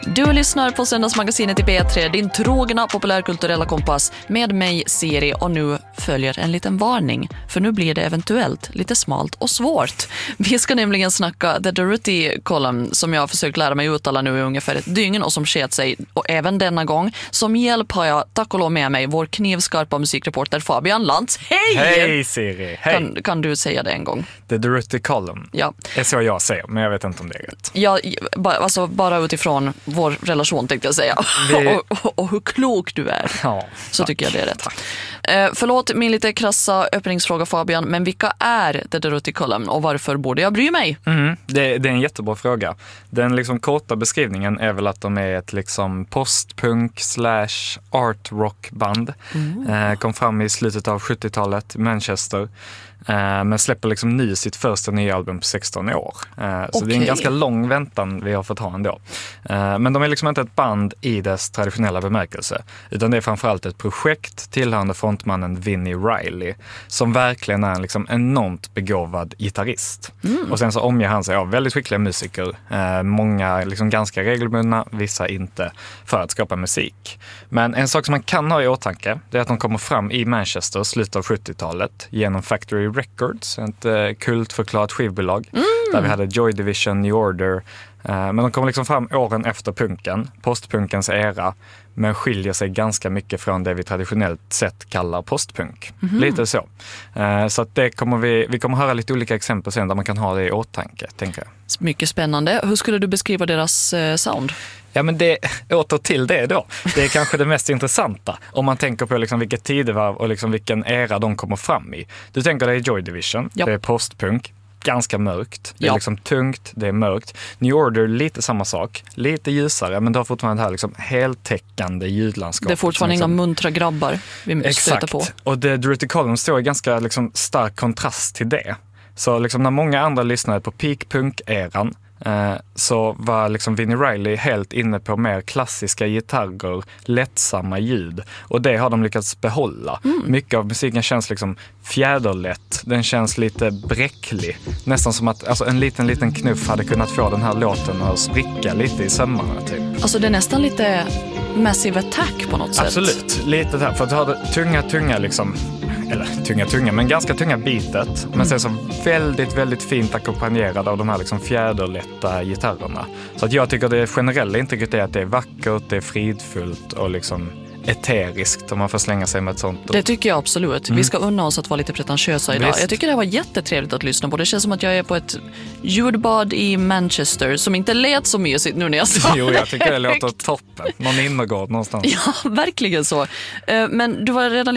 Du lyssnar på Söndagsmagasinet i B3, din trogna populärkulturella kompass med mig, Siri, och nu följer en liten varning, för nu blir det eventuellt lite smalt och svårt. Vi ska nämligen snacka The Durutti Column, som jag har försökt lära mig uttala nu i ungefär ett dygn och som sket sig, och även denna gång. Som hjälp har jag, tack och lov, med mig vår knivskarpa musikreporter Fabian Lantz. Hej! Hej Siri, hej! Kan du säga det en gång? The Durutti Column, ja. Det är så jag säger, men jag vet inte om det är rätt. Ja, alltså bara utifrån vår relation tänkte jag säga. Och hur klok du är. Ja, så tycker jag det är rätt. Förlåt min lite krassa öppningsfråga, Fabian, men vilka är The Durutti Column och varför borde jag bry mig? Det är en jättebra fråga. Den liksom korta beskrivningen är väl att de är ett liksom postpunk / art rock band. Kom fram i slutet av 70-talet i Manchester. Men släpper liksom sitt första nya album på 16 år. Så det är en ganska lång väntan vi har fått ha ändå. Men de är liksom inte ett band i dess traditionella bemärkelse, utan det är framförallt ett projekt tillhörande frontmannen Vinnie Riley, som verkligen är en liksom enormt begåvad gitarrist. Och sen så omger han sig av väldigt skickliga musiker, många liksom ganska regelbundna, vissa inte, för att skapa musik. Men en sak som man kan ha i åtanke, det är att de kommer fram i Manchester slutet av 70-talet genom Factory Records, ett kultförklarat skivbolag där vi hade Joy Division, New Order. Men de kommer liksom fram åren efter punken, postpunkens era, men skiljer sig ganska mycket från det vi traditionellt sett kallar postpunk. Lite så. Så att det kommer vi kommer höra lite olika exempel sen där man kan ha det i åtanke, tänker jag. Mycket spännande. Hur skulle du beskriva deras sound? Ja, men åter till det då. Det är kanske det mest intressanta om man tänker på liksom vilket tidevarv och liksom vilken era de kommer fram i. Du tänker dig Joy Division, det är postpunk, ganska mörkt. Det är liksom tungt, det är mörkt. New Order, lite samma sak. Lite ljusare, men det har fortfarande det här liksom heltäckande ljudlandskapet. Det är fortfarande inga muntra grabbar vi stöter på. Och The Durutti Column står i ganska liksom stark kontrast till det. Så liksom när många andra lyssnade på peak-punk-eran så var liksom Vinnie Riley helt inne på mer klassiska gitarrer, lättsamma ljud, och det har de lyckats behålla. Mycket av musiken känns liksom fjäderlätt, den känns lite bräcklig, nästan som att alltså, en liten knuff hade kunnat få den här låten att spricka lite i sömmarna typ. Alltså det är nästan lite Massive Attack på något sätt. Absolut, lite där, för att du har det tunga liksom, eller tunga, men ganska tunga bitet. Men sen så väldigt, väldigt fint ackompanjerad av de här liksom fjäderlätta gitarrerna. Så att jag tycker det generella intrycket är att det är vackert, det är fridfullt och liksom eteriskt, om man får slänga sig med ett sånt. Det tycker jag absolut. Vi ska unna oss att vara lite pretentiösa idag. Visst. Jag tycker det var jättetrevligt att lyssna på. Det känns som att jag är på ett ljudbad i Manchester som inte lät så mysigt nu när jag sa Jo, jag tycker det låter toppen. Någon innergård någonstans. Ja, verkligen så. Men du var redan